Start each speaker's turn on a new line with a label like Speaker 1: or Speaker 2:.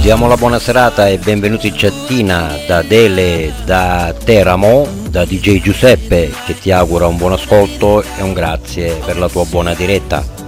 Speaker 1: Diamo la buona serata e benvenuti in chattina da Dele, da Teramo, da DJ Giuseppe che ti augura un buon ascolto e un grazie per la tua buona diretta.